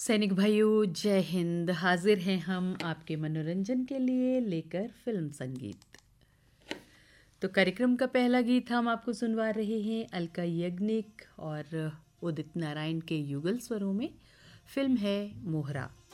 सैनिक भाइयों, जय हिंद। हाजिर हैं हम आपके मनोरंजन के लिए लेकर फिल्म संगीत। तो कार्यक्रम का पहला गीत हम आपको सुनवा रहे हैं अलका याग्निक और उदित नारायण के युगल स्वरों में। फिल्म है मोहरा।